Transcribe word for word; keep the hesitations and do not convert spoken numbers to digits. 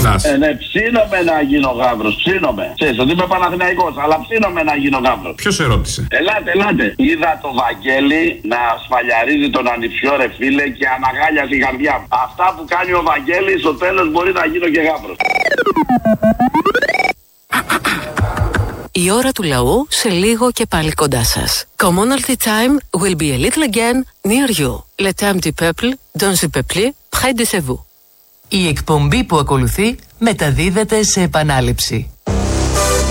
εσάς. Ε, ναι, ψήνομαι να γίνω γάβρος. Ψήνομαι. Ξέρεις ότι είμαι Παναθηναϊκός, αλλά ψήνομαι να γίνω γάβρος. Ποιος ερώτησε? Ελάτε, ελάτε. Είδα το Βαγγέλη να σφαλιαρίζει τον ανιψιό, ρε φίλε, και αναγάλιασε η καρδιά μου. Αυτά που κάνει ο Βαγγέλης, στο τέλος μπορεί να γίνω και γάβρος. Η ώρα του λαού σε λίγο και πάλι κοντά σας. Commonalty time will be a little again near you. Le temps du peuple, dans le peuple, près de vous. Η εκπομπή που ακολουθεί μεταδίδεται σε επανάληψη.